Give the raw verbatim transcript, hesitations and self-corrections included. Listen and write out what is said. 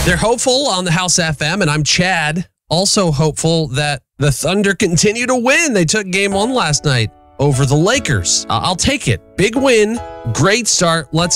They're hopeful on the House F M, and I'm Chad. Also hopeful that the Thunder continue to win. They took game one last night over the Lakers. Uh, I'll take it. Big win. Great start. Let's